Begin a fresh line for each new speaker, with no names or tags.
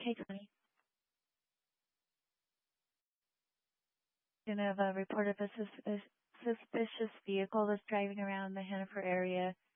Okay, Connie. Have reported a suspicious vehicle was driving around the Hannaford area.